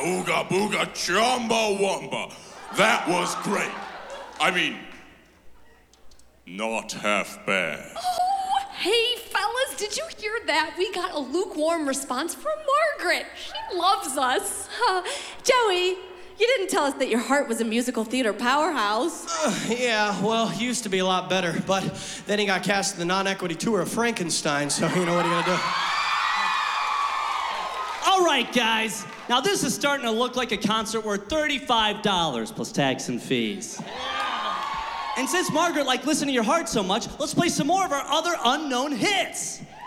ooga booga chumbawamba. That was great. I mean, not half bad. Oh, hey, fellas, did you hear that? We got a lukewarm response from Margaret. She loves us. Joey, you didn't tell us that your heart was a musical theater powerhouse. Yeah, well, used to be a lot better, but then he got cast in the non-equity tour of Frankenstein, so you know what are you gonna do? All right, guys. Now this is starting to look like a concert worth $35 plus tax and fees. And since Margaret liked Listen to Your Heart so much, let's play some more of our other unknown hits.